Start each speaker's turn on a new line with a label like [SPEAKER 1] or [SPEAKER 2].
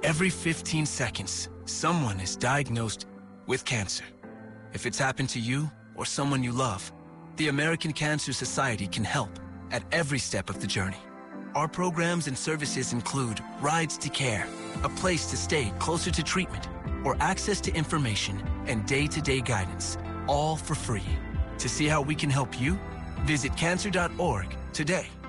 [SPEAKER 1] Every 15 seconds, someone is diagnosed with cancer. If it's happened to you or someone you love, the American Cancer Society can help at every step of the journey. Our programs and services include rides to care, a place to stay closer to treatment, or access to information and day-to-day guidance, all for free. To see how we can help you, visit cancer.org today.